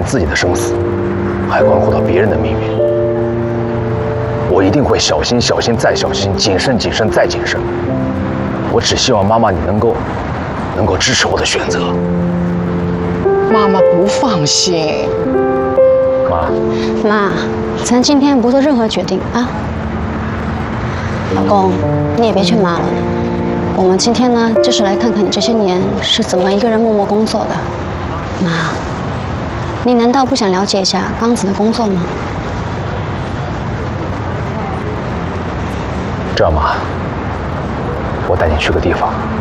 自己的生死，还关乎到别人的命运。我一定会小心、小心再小心，谨慎、谨慎再谨慎。我只希望妈妈你能够支持我的选择。 妈妈不放心。 妈，咱今天不做任何决定啊。老公，你也别劝妈了。我们今天呢，就是来看看你这些年是怎么一个人默默工作的。妈，你难道不想了解一下刚子的工作吗？ 这样吧，我带你去个地方。